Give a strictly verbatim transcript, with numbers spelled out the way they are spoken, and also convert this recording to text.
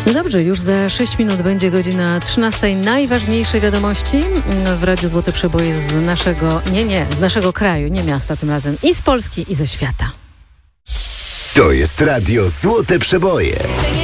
No dobrze, już za sześć minut będzie godzina trzynasta. Najważniejsze wiadomości w Radiu Złote Przeboje z naszego, nie, nie, z naszego kraju, nie miasta tym razem, i z Polski, i ze świata. To jest Radio Złote Przeboje.